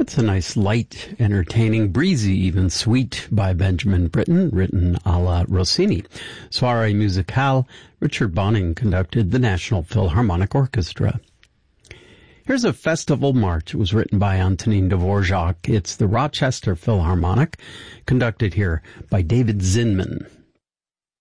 That's a nice, light, entertaining, breezy, even sweet by Benjamin Britten, written a la Rossini. Soirée musicale, Richard Bonning conducted the National Philharmonic Orchestra. Here's a festival march. It was written by Antonin Dvorak. It's the Rochester Philharmonic, conducted here by David Zinman.